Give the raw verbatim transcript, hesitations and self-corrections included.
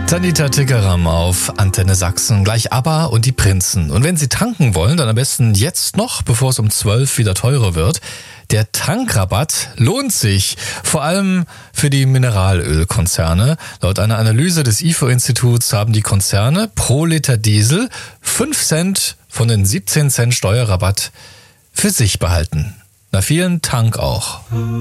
Sanita Tickeram auf Antenne Sachsen, gleich ABBA und die Prinzen. Und wenn Sie tanken wollen, dann am besten jetzt noch, bevor es um zwölf wieder teurer wird. Der Tankrabatt lohnt sich, vor allem für die Mineralölkonzerne. Laut einer Analyse des I F O-Instituts haben die Konzerne pro Liter Diesel fünf Cent von den siebzehn Cent Steuerrabatt für sich behalten. Na, vielen Dank auch.